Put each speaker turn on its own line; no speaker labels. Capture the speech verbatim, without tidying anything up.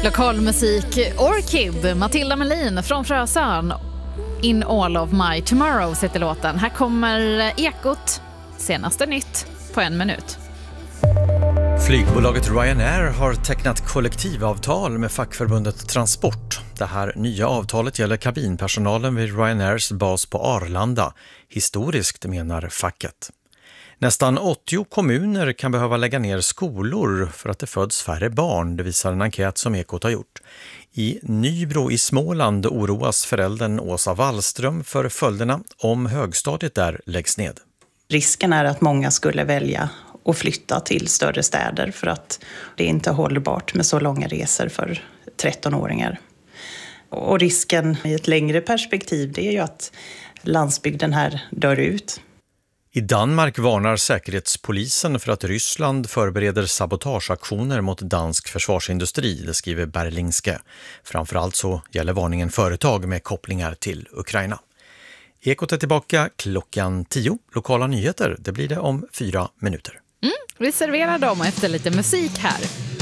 Lokalmusik, Orchid, Matilda Melin från Frösön. In all of my tomorrow heter låten. Här kommer Ekot, senaste nytt på en minut.
Flygbolaget Ryanair har tecknat kollektivavtal med fackförbundet Transport. Det här nya avtalet gäller kabinpersonalen vid Ryanairs bas på Arlanda. Historiskt, menar facket. Nästan åttio kommuner kan behöva lägga ner skolor för att det föds färre barn, det visar en enkät som Ekot har gjort. I Nybro i Småland oroas föräldern Åsa Wallström för följderna om högstadiet där läggs ned.
Risken är att många skulle välja att flytta till större städer för att det är inte hållbart med så långa resor för trettonåringar. Och risken i ett längre perspektiv, det är ju att landsbygden här dör ut.
I Danmark varnar säkerhetspolisen för att Ryssland förbereder sabotageaktioner mot dansk försvarsindustri, det skriver Berlingske. Framförallt så gäller varningen företag med kopplingar till Ukraina. Ekot är tillbaka klockan tio. Lokala nyheter, det blir det om fyra minuter.
Mm, vi serverar dem efter lite musik här.